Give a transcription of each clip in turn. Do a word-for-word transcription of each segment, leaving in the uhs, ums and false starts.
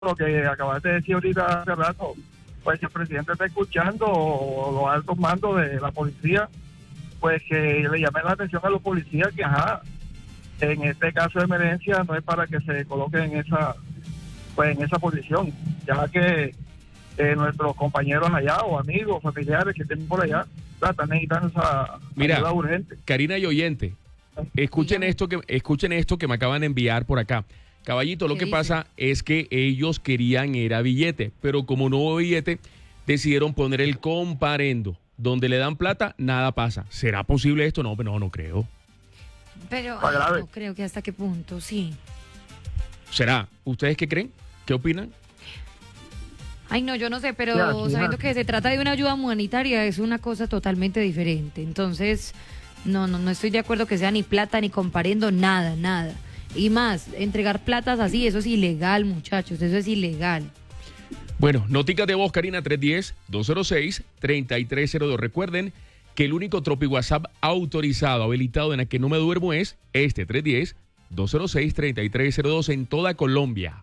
lo que acabaste de decir ahorita hace rato, pues si el presidente está escuchando o los altos mandos de la policía, pues que le llamen la atención a los policías que, ajá, en este caso de emergencia no es para que se coloquen en esa, pues en esa posición, ya que eh, nuestros compañeros allá o amigos, familiares que estén por allá, están necesitando esa Mira, ayuda urgente. Karina y oyente, escuchen esto que escuchen esto que me acaban de enviar por acá. Caballito, lo que dice? pasa es que ellos querían era billete, pero como no hubo billete, decidieron poner el comparendo. Donde le dan plata, nada pasa. ¿Será posible esto? No, no, no creo. Pero Está ay, grave. no creo que hasta qué punto, sí. ¿Será? ¿Ustedes qué creen? ¿Qué opinan? Ay, no, yo no sé, pero Ya, sí, sabiendo ya. que se trata de una ayuda humanitaria es una cosa totalmente diferente. Entonces, no, no, no estoy de acuerdo que sea ni plata ni comparendo, nada, nada. Y más, entregar platas así, eso es ilegal, muchachos, eso es ilegal. Bueno, noticas de voz, Karina, tres uno cero, dos cero seis, tres tres cero dos. Recuerden que el único Tropi WhatsApp autorizado, habilitado en el que no me duermo es este, tres uno cero, dos cero seis, tres tres cero dos en toda Colombia.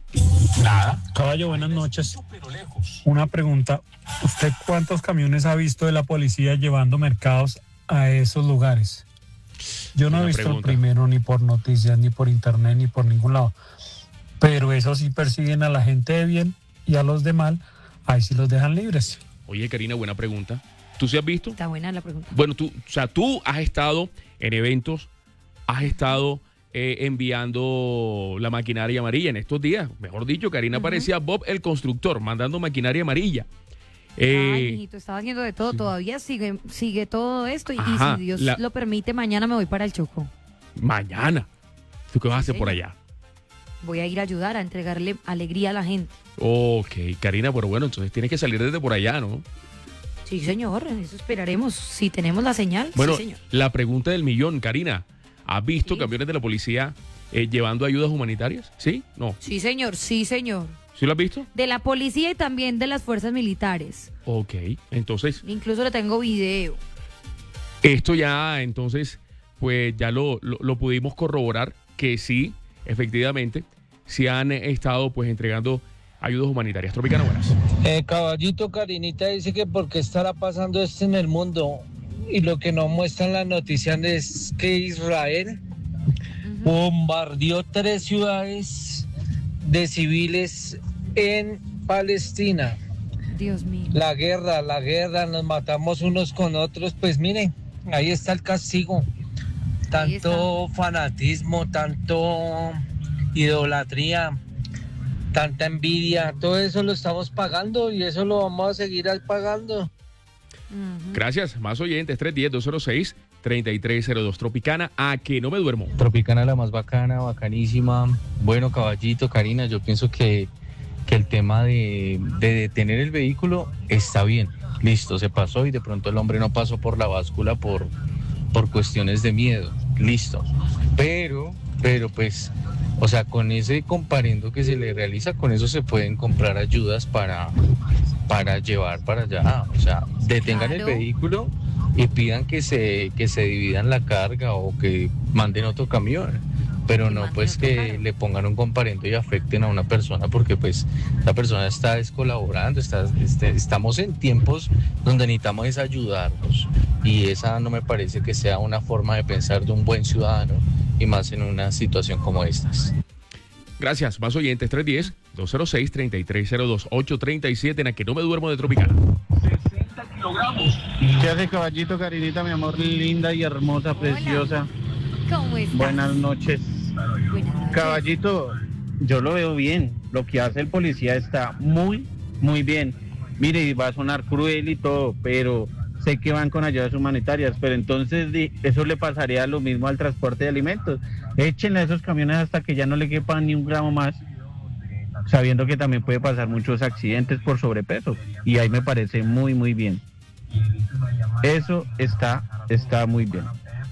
Caballo, buenas noches. Una pregunta. ¿Usted cuántos camiones ha visto de la policía llevando mercados a esos lugares? Yo no Buena he visto pregunta. el primero ni por noticias, ni por internet, ni por ningún lado. Pero eso sí persiguen a la gente de bien y a los de mal, ahí sí los dejan libres. Oye, Karina, buena pregunta. ¿Tú sí has visto? Está buena la pregunta. Bueno, tú, o sea, tú has estado en eventos, has estado eh, enviando la maquinaria amarilla en estos días. Mejor dicho, Karina Ujú. parecía Bob el constructor, mandando maquinaria amarilla. Ay, Eh, mijito, estaba haciendo de todo, todavía sigue, sigue todo esto y, y Ajá, si Dios la- lo permite, mañana me voy para el Chocó. mañana. ¿Tú qué vas a Sí, hacer por señor. allá? Voy a ir a ayudar, a entregarle alegría a la gente. Ok, Karina, pero bueno, entonces tienes que salir desde por allá, ¿no? Sí, señor, eso esperaremos. Si tenemos la señal, Bueno, sí, señor. la pregunta del millón, Karina. ¿Has visto Sí. camiones de la policía eh, llevando ayudas humanitarias? ¿Sí? No. Sí, señor, sí, señor. ¿Sí lo has visto? De la policía y también de las fuerzas militares. Ok, entonces, Incluso le tengo video. esto ya, entonces, pues ya lo, lo, lo pudimos corroborar que sí, efectivamente, sí han eh, estado pues entregando ayudas humanitarias. Tropicana, buenas. Eh, caballito, Karinita dice que por qué estará pasando esto en el mundo y lo que no muestran las noticias es que Israel Ujú. bombardeó tres ciudades de civiles en Palestina. Dios mío. La guerra, la guerra, nos matamos unos con otros, pues miren, ahí está el castigo. Ahí Tanto fanatismo, tanto idolatría, tanta envidia, todo eso lo estamos pagando y eso lo vamos a seguir pagando. Ujú. Gracias. Más oyentes, tres uno cero, dos cero seis, tres tres cero dos. Tropicana, a que no me duermo. Tropicana la más bacana, bacanísima. Bueno, caballito, Karina, yo pienso que, que el tema de, de detener el vehículo está bien. Listo, se pasó y de pronto el hombre no pasó por la báscula por, por cuestiones de miedo. Listo. Pero, pero pues, o sea, con ese comparendo que se le realiza, con eso se pueden comprar ayudas para, para llevar para allá. O sea, detengan el Claro. vehículo y pidan que se, que se dividan la carga o que manden otro camión, pero Que no manden pues otro que carro. le pongan un comparendo y afecten a una persona, porque pues la persona está descolaborando, está, este, estamos en tiempos donde necesitamos es ayudarnos y esa no me parece que sea una forma de pensar de un buen ciudadano y más en una situación como estas. Gracias. Más oyentes, tres uno cero, dos cero seis, tres tres cero dos, ocho tres siete, en la que no me duermo de Tropicana. ¿Qué hace, caballito, Karinita, mi amor, linda y hermosa, preciosa? ¿Cómo estás? Buenas noches. Buenas noches. Caballito, yo lo veo bien. Lo que hace el policía está muy, muy bien. Mire, y va a sonar cruel y todo, pero sé que van con ayudas humanitarias, pero entonces di- eso le pasaría lo mismo al transporte de alimentos. Échenle a esos camiones hasta que ya no le quepan ni un gramo más, sabiendo que también puede pasar muchos accidentes por sobrepeso. Y ahí me parece muy, muy bien. Eso está, está muy bien.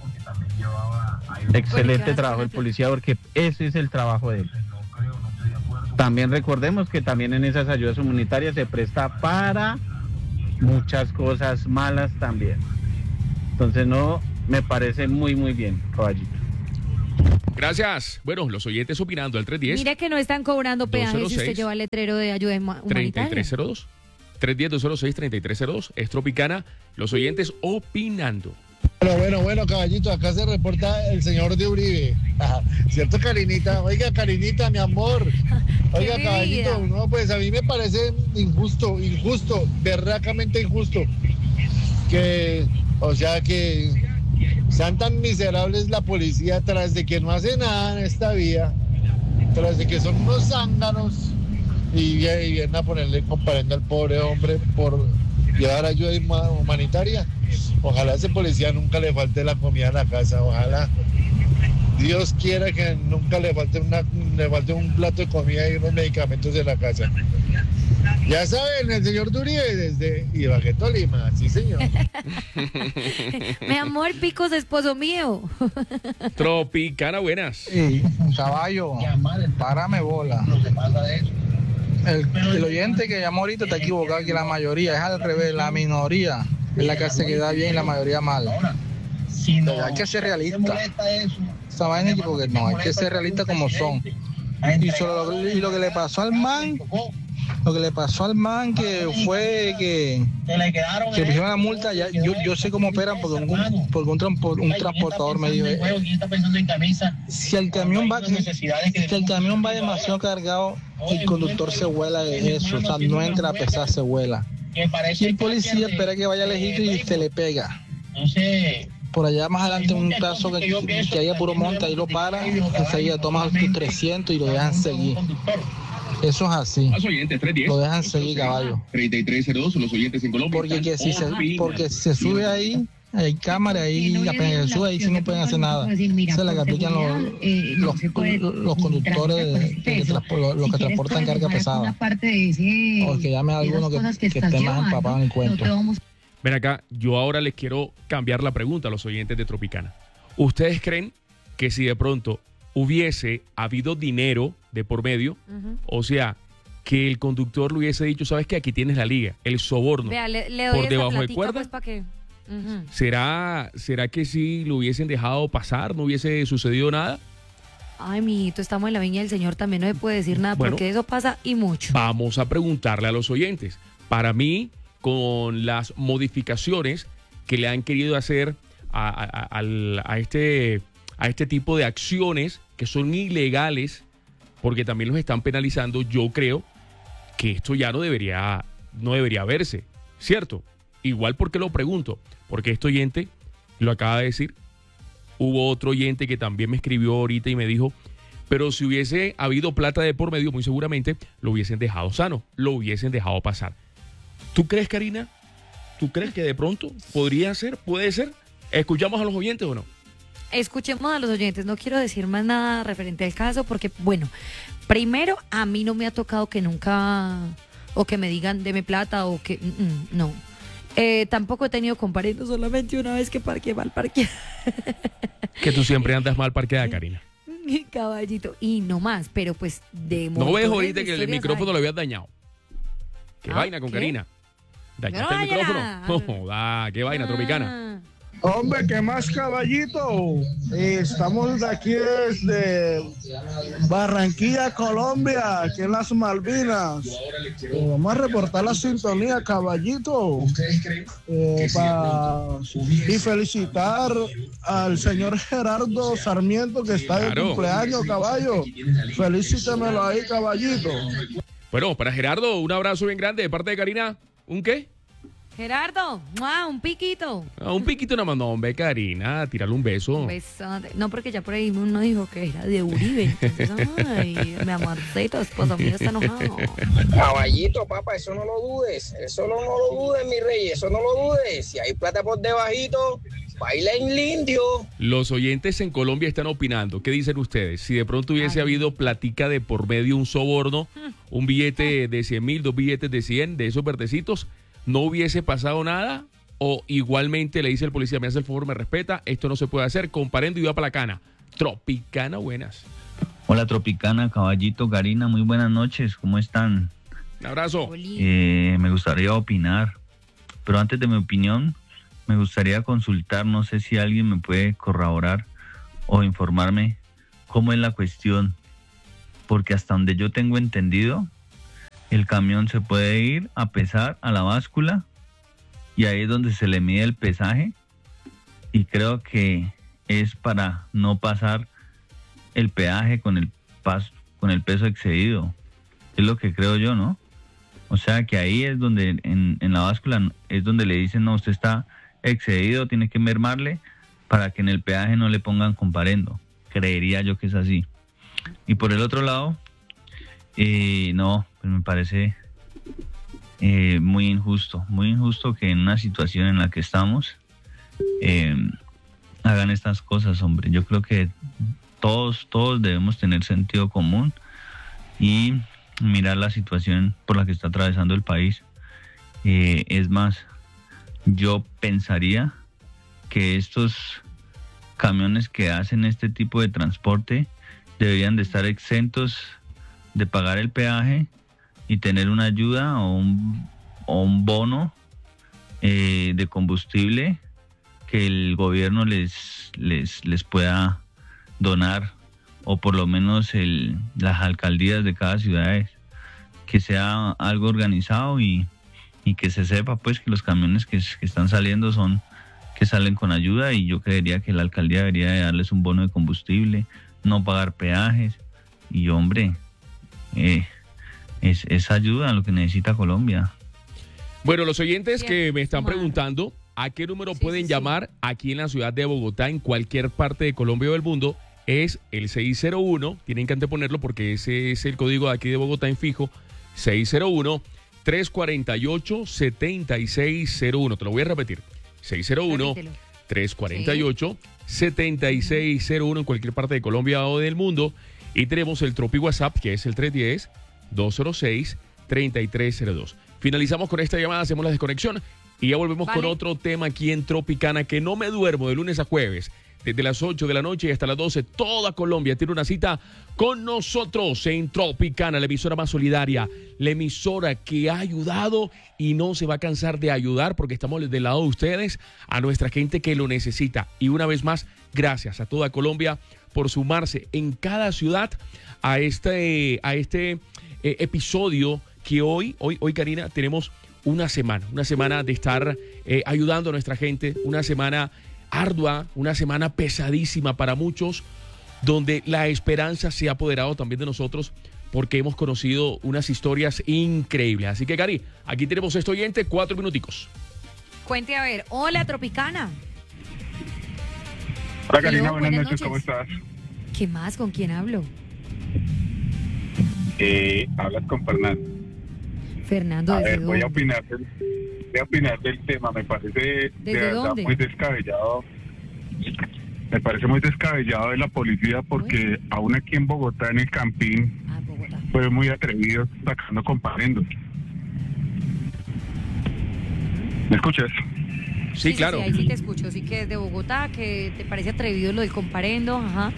Excelente trabajo del policía, porque ese es el trabajo de él. También recordemos que también en esas ayudas humanitarias se presta para muchas cosas malas también. Entonces no, me parece muy muy bien, caballito. Gracias. Bueno, los oyentes opinando al tres diez. Mire que no están cobrando peajes si dos cero seis, usted lleva el letrero de ayuda humanitaria. treinta y tres cero dos. tres diez, dos cero seis, treinta y tres cero dos. Es Tropicana. Los oyentes opinando. Bueno, bueno, bueno, caballito, acá se reporta el señor de Uribe. Ajá. ¿Cierto, Karinita? Oiga, Karinita, mi amor. Oiga, Qué caballito, vida. no, pues a mí me parece injusto, injusto, berracamente injusto. Que, o sea, que sean tan miserables la policía tras de que no hace nada en esta vía, tras de que son unos zánganos y vienen, y vienen a ponerle comparendo al pobre hombre por llevar ayuda humanitaria. Ojalá a ese policía nunca le falte la comida en la casa, ojalá. Dios quiera que nunca le falte, una, le falte un plato de comida y unos medicamentos en la casa. Ya saben, el señor Duribe desde Ibagué, Tolima, sí señor. Mi amor, Picos, esposo mío. Tropicana, buenas. Sí, caballo, párame bola. El, el oyente que llamó ahorita está equivocado, que la mayoría es al revés, la minoría es la que se queda bien y la mayoría mal. Pero hay que ser realista. Esa vaina, porque no, hay que ser realista como son. Y, solo, y lo que le pasó al man, lo que le pasó al man que fue que se pusieron la multa, ya, yo, yo sé cómo operan porque un, porque un, transport, un transportador me dijo, eh, si el camión va, si el camión va demasiado cargado, el conductor se vuela de eso, o sea, no entra a pesar, se vuela. Y el policía espera que vaya lejito y se le pega. Por allá más adelante un caso que, que haya puro monte, ahí lo paran, enseguida toman tus trescientos y lo dejan seguir. Eso es así. Lo dejan seguir, caballo. treinta y tres cero dos, los oyentes en Colombia. Porque que si se, porque si se sube ahí, hay cámara ahí, apenas se sube ahí, si no pueden hacer nada. Esa es la que aplican los, los, los conductores, de, de que los, los que transportan carga pesada. O que llame a alguno que, que esté más empapado en el cuento. Ven acá, yo ahora les quiero cambiar la pregunta a los oyentes de Tropicana. ¿Ustedes creen que si de pronto hubiese habido dinero de por medio, uh-huh. o sea, que el conductor le hubiese dicho, sabes que aquí tienes la liga, el soborno, Vea, le, le doy por debajo platica, de cuerda? Pues, ¿pa qué? Uh-huh. ¿Será, ¿Será que si lo hubiesen dejado pasar, no hubiese sucedido nada? Ay, mijito, estamos en la viña del Señor, también no se puede decir nada, bueno, porque eso pasa y mucho. Vamos a preguntarle a los oyentes. Para mí, con las modificaciones que le han querido hacer a, a, a, a, este, a este tipo de acciones que son ilegales, porque también los están penalizando, yo creo que esto ya no debería, no debería verse, ¿cierto? Igual porque lo pregunto, porque este oyente lo acaba de decir. Hubo otro oyente que también me escribió ahorita y me dijo, pero si hubiese habido plata de por medio, muy seguramente lo hubiesen dejado sano, lo hubiesen dejado pasar. ¿Tú crees, Karina? ¿Tú crees que de pronto podría ser? ¿Puede ser? ¿Escuchamos a los oyentes o no? Escuchemos a los oyentes. No quiero decir más nada referente al caso porque, bueno, primero a mí no me ha tocado que nunca, o que me digan deme plata o que, mm, no. Eh, tampoco he tenido comparendo, solamente una vez que parqué mal parqueada. Que tú siempre andas mal parqueada, Karina. Caballito, y no más, pero pues de No ves ahorita que el micrófono lo habías dañado. ¿Qué ah, vaina con ¿qué? Karina? ¿Dañaste no el micrófono? No, da, ¿qué vaina, ah. Tropicana? Hombre, ¿qué más, caballito? Eh, estamos aquí desde Barranquilla, Colombia, aquí en las Malvinas. Eh, vamos a reportar la sintonía, caballito. Eh, pa... Y felicitar al señor Gerardo Sarmiento, que está claro. de cumpleaños, caballo. Felicítemelo ahí, caballito. Bueno, para Gerardo, un abrazo bien grande de parte de Karina. ¿Un qué? Gerardo, ¡mua! Un piquito. Ah, un piquito nada más, no, hombre, Karina, tírale un beso. Un beso. No, porque ya por ahí uno dijo que era de Uribe. Entonces, ay, mi amorcito, esposo mío está enojado. Caballito, papá, eso no lo dudes. Eso no, no lo dudes, mi rey, eso no lo dudes. Si hay plata por debajito, baila en lindio. Los oyentes en Colombia están opinando. ¿Qué dicen ustedes? Si de pronto hubiese ay. habido platica de por medio, un soborno, un billete de cien mil, dos billetes de cien, de esos verdecitos, ¿no hubiese pasado nada? ¿O igualmente le dice el policía, me hace el favor, me respeta, esto no se puede hacer, comparendo y va para la cana? Tropicana, buenas. Hola, Tropicana, caballito, Karina, muy buenas noches, ¿cómo están? Un abrazo. Eh, me gustaría opinar, pero antes de mi opinión, me gustaría consultar, no sé si alguien me puede corroborar o informarme cómo es la cuestión, porque hasta donde yo tengo entendido, el camión se puede ir a pesar a la báscula y ahí es donde se le mide el pesaje y creo que es para no pasar el peaje con el paso, con el peso excedido. Es lo que creo yo, ¿no? O sea que ahí es donde en, en la báscula es donde le dicen, no, usted está excedido, tiene que mermarle para que en el peaje no le pongan comparendo. Creería yo que es así. Y por el otro lado, eh, no, pues me parece eh, muy injusto, muy injusto que en una situación en la que estamos eh, hagan estas cosas, hombre. Yo creo que todos, todos debemos tener sentido común y mirar la situación por la que está atravesando el país. Eh, es más, yo pensaría que estos camiones que hacen este tipo de transporte deberían de estar exentos de pagar el peaje y tener una ayuda o un, o un bono eh, de combustible que el gobierno les, les, les pueda donar, o por lo menos el, las alcaldías de cada ciudad, que sea algo organizado y, y que se sepa pues que los camiones que, que están saliendo son que salen con ayuda, y yo creería que la alcaldía debería de darles un bono de combustible, no pagar peajes, y hombre, eh, es, es ayuda a lo que necesita Colombia. Bueno, los oyentes que me están preguntando a qué número sí, pueden sí, llamar sí. aquí en la ciudad de Bogotá, en cualquier parte de Colombia o del mundo, es el seis cero uno, tienen que anteponerlo porque ese es el código de aquí de Bogotá en fijo, seis cero uno, tres cuatro ocho, siete seis cero uno. Te lo voy a repetir, seis cero uno, tres cuatro ocho, siete seis cero uno en cualquier parte de Colombia o del mundo. Y tenemos el Tropi WhatsApp, que es el tres uno cero, dos cero seis, tres tres cero dos. Finalizamos con esta llamada, hacemos la desconexión y ya volvemos vale. con otro tema aquí en Tropicana, que no me duermo de lunes a jueves. Desde las ocho de la noche hasta las doce, toda Colombia tiene una cita con nosotros en Tropicana, la emisora más solidaria, la emisora que ha ayudado y no se va a cansar de ayudar, porque estamos del lado de ustedes, a nuestra gente que lo necesita. Y una vez más, gracias a toda Colombia por sumarse en cada ciudad a este, a este eh, episodio que hoy, hoy, hoy, Karina, tenemos una semana, una semana de estar eh, ayudando a nuestra gente, una semana ardua, una semana pesadísima para muchos, donde la esperanza se ha apoderado también de nosotros, porque hemos conocido unas historias increíbles. Así que, Cari, aquí tenemos este oyente, cuatro minuticos. Cuente a ver. Hola, Tropicana. Hola, Karina, buenas, buenas noches. noches, ¿cómo estás? ¿Qué más? ¿Con quién hablo? Eh, hablas con Fernando. Fernando, a ¿desde ver, dónde? voy a opinar del, voy a opinar del tema, me parece de verdad dónde? muy descabellado. Me parece muy descabellado de la policía, porque bueno. aún aquí en Bogotá, en el Campín, ah, Bogotá. fue muy atrevido sacando comparendos. ¿Me escuchas? Sí, sí claro. Sí, ahí sí te escucho. Sí, que es de Bogotá, que te parece atrevido lo del comparendo, ajá.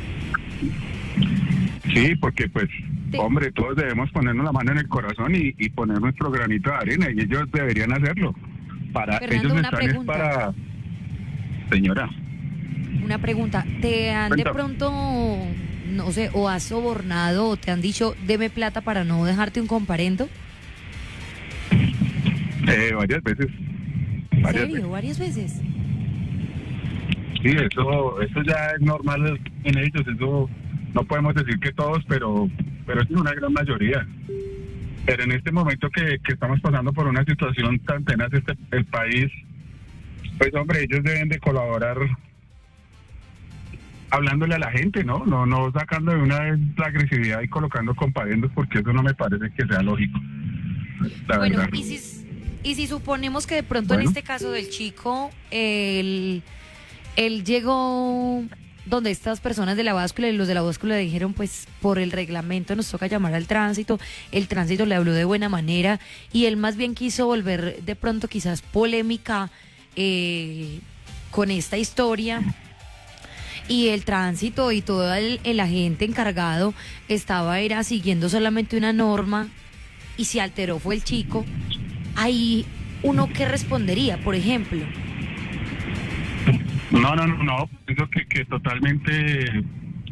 Sí, porque pues, te... hombre, todos debemos ponernos la mano en el corazón y, y poner nuestro granito de arena, y ellos deberían hacerlo. Para Fernando, ellos una están pregunta. es para... Señora. Una pregunta, ¿te han Cuéntame. de pronto, no sé, o has sobornado o te han dicho, deme plata para no dejarte un comparendo? Eh, varias veces. ¿En varias serio? Veces. ¿Varias veces? Sí, eso, eso ya es normal en ellos, eso no podemos decir que todos, pero, pero es una gran mayoría. Pero en este momento que, que estamos pasando por una situación tan tenaz este, el país, pues hombre, ellos deben de colaborar hablándole a la gente, ¿no? No, no sacando de una vez la agresividad y colocando comparendos, porque eso no me parece que sea lógico. La bueno, verdad. y si, y si suponemos que de pronto Bueno. en este caso del chico, él, él llegó donde estas personas de la báscula, y los de la báscula le dijeron, pues por el reglamento nos toca llamar al tránsito, el tránsito le habló de buena manera, y él más bien quiso volver de pronto quizás polémica eh, con esta historia, y el tránsito y todo el, el agente encargado estaba era siguiendo solamente una norma, y se alteró fue el chico. Ahí uno, ¿qué respondería, por ejemplo? No, no, no, no, pienso que, que totalmente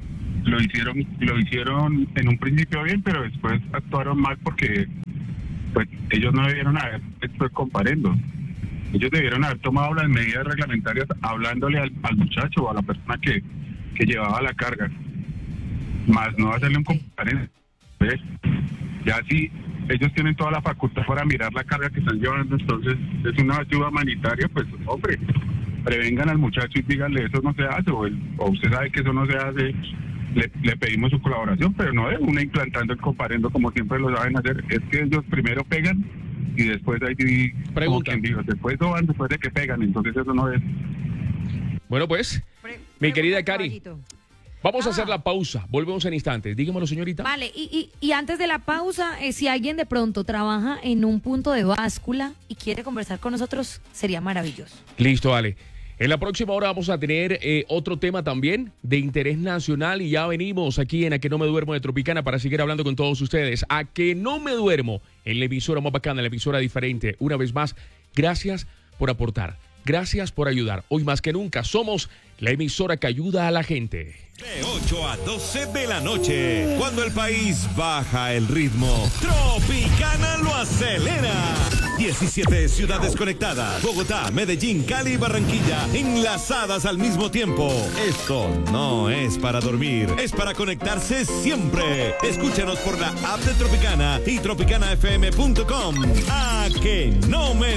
lo hicieron, lo hicieron en un principio bien, pero después actuaron mal porque pues ellos no debieron haber hecho el comparendo. Ellos debieron haber tomado las medidas reglamentarias hablándole al, al muchacho o a la persona que, que llevaba la carga, más no hacerle un comparendo. ¿Ves? Ya si ellos tienen toda la facultad para mirar la carga que están llevando, entonces es una ayuda humanitaria, pues hombre, prevengan al muchacho y díganle eso no se hace, o, el, o usted sabe que eso no se hace, le, le pedimos su colaboración, pero no de una implantando el comparendo como siempre lo saben hacer. Es que ellos primero pegan y después ahí, como quien digo, después van después de que pegan, entonces eso no es. Bueno, pues, Pre mi querida Cari, caballito. vamos Ah. a hacer la pausa. Volvemos en instantes. Dígamelo, señorita. Vale, y, y, y antes de la pausa, eh, si alguien de pronto trabaja en un punto de báscula y quiere conversar con nosotros, sería maravilloso. Listo, vale. En la próxima hora vamos a tener eh, otro tema también de interés nacional y ya venimos aquí en A Que No Me Duermo de Tropicana para seguir hablando con todos ustedes. A Que No Me Duermo en la emisora más bacana, la emisora diferente. Una vez más, gracias por aportar, gracias por ayudar. Hoy más que nunca somos la emisora que ayuda a la gente. De ocho a doce de la noche, cuando el país baja el ritmo, Tropicana lo acelera. diecisiete ciudades conectadas, Bogotá, Medellín, Cali y Barranquilla, enlazadas al mismo tiempo. Esto no es para dormir, es para conectarse siempre. Escúchanos por la app de Tropicana y tropicana f m punto com. A Que No Me